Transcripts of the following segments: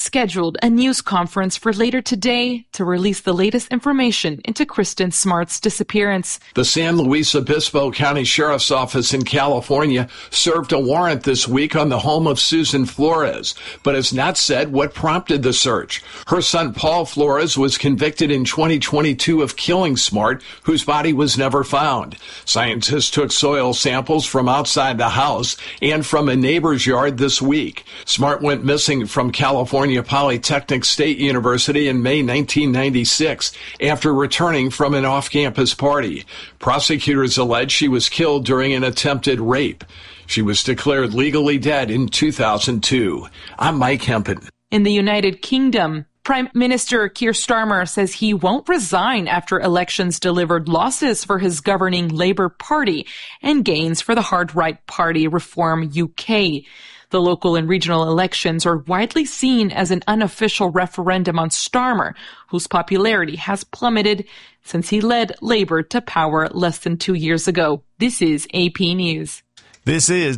scheduled a news conference for later today to release the latest information into Kristen Smart's disappearance. The San Luis Obispo County Sheriff's Office in California served a warrant this week on the home of Susan Flores, but has not said what prompted the search. Her son Paul Flores was convicted in 2022 of killing Smart, whose body was never found. Scientists took soil samples from outside the house and from a neighbor's yard this week. Smart went missing from California Polytechnic State University in May 1996 after returning from an off-campus party. Prosecutors allege she was killed during an attempted rape. She was declared legally dead in 2002. I'm Mike Hempen. In the United Kingdom, Prime Minister Keir Starmer says he won't resign after elections delivered losses for his governing Labour Party and gains for the hard-right party Reform UK. The local and regional elections are widely seen as an unofficial referendum on Starmer, whose popularity has plummeted since he led Labour to power less than 2 years ago. This is AP News. This is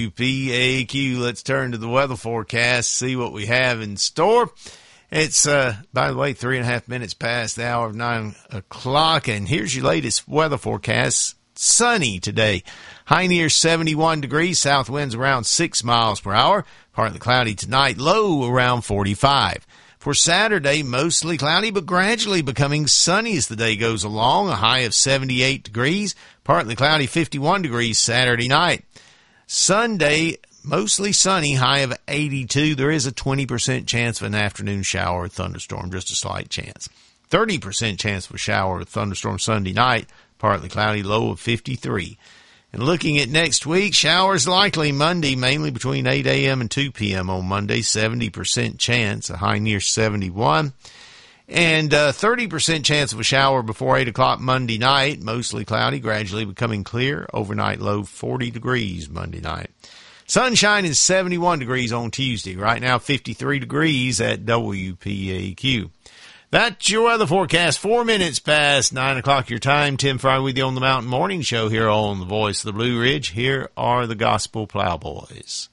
WPAQ. Let's turn to the weather forecast, see what we have in store. It's, by the way, 3.5 minutes past the hour of 9 o'clock, and here's your latest weather forecast. Sunny today. High near 71 degrees, south winds around 6 miles per hour. Partly cloudy tonight, low around 45. For Saturday, mostly cloudy, but gradually becoming sunny as the day goes along. A high of 78 degrees, partly cloudy, 51 degrees Saturday night. Sunday, mostly sunny, high of 82. There is a 20% chance of an afternoon shower or thunderstorm, just a slight chance. 30% chance of a shower or thunderstorm Sunday night, partly cloudy, low of 53. And looking at next week, showers likely Monday, mainly between 8 a.m. and 2 p.m. on Monday, 70% chance, a high near 71. And 30% chance of a shower before 8 o'clock Monday night, mostly cloudy, gradually becoming clear. Overnight low 40 degrees Monday night. Sunshine is 71 degrees on Tuesday. Right now 53 degrees at WPAQ. That's your weather forecast. 4 minutes past 9 o'clock your time. Tim Fry with you on the Mountain Morning Show here on the Voice of the Blue Ridge. Here are the Gospel Plowboys.